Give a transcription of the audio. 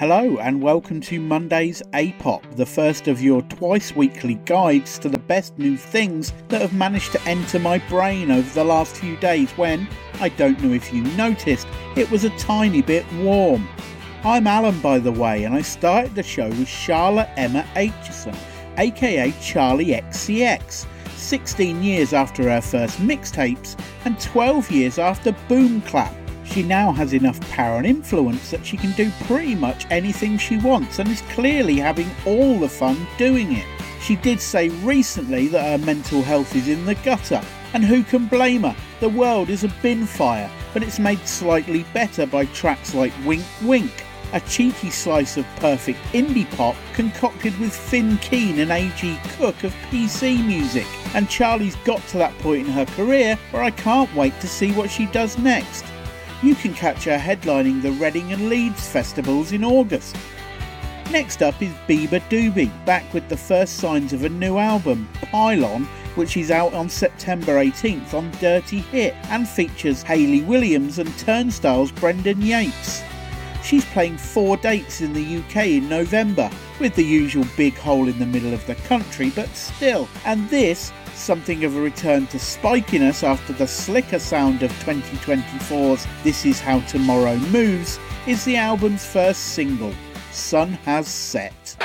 Hello and welcome to Monday's A-Pop, the first of your twice-weekly guides to the best new things that have managed to enter my brain over the last few days when, I don't know if you noticed, it was a tiny bit warm. I'm Alan, by the way, and I started the show with Charlotte Emma Aitchison, aka Charli XCX, 16 years after her first mixtapes and 12 years after Boom Clap. She now has enough power and influence that she can do pretty much anything she wants and is clearly having all the fun doing it. She did say recently that her mental health is in the gutter, and who can blame her? The world is a bin fire, but it's made slightly better by tracks like Wink Wink, a cheeky slice of perfect indie pop concocted with Finn Keen and A.G. Cook of PC music. And Charli's got to that point in her career where I can't wait to see what she does next. You can catch her headlining the Reading and Leeds festivals in August. Next up is Bieber Doobie, back with the first signs of a new album, Pylon, which is out on September 18th on Dirty Hit and features Hayley Williams and Turnstile's Brendan Yates. She's playing 4 dates in the UK in November, with the usual big hole in the middle of the country, but still. And this, something of a return to spikiness after the slicker sound of 2024's This Is How Tomorrow Moves, is the album's first single, Sun Has Set.